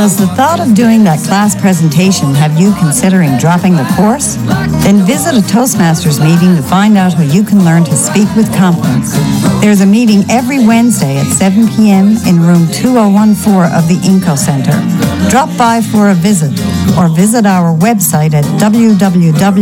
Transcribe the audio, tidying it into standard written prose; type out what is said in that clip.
Does the thought of doing that class presentation have you considering dropping the course? Then visit a Toastmasters meeting to find out how you can learn to speak with confidence. There's a meeting every Wednesday at 7 p.m. in room 2014 of the Inco Center. Drop by for a visit or visit our website at www